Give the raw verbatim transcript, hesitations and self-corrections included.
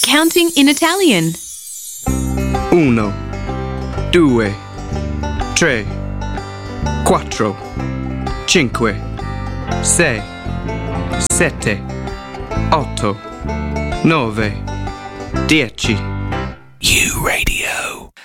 counting in Italian. Uno, due, tre, quattro, cinque, sei, sette, otto, nove, dieci. U Radio.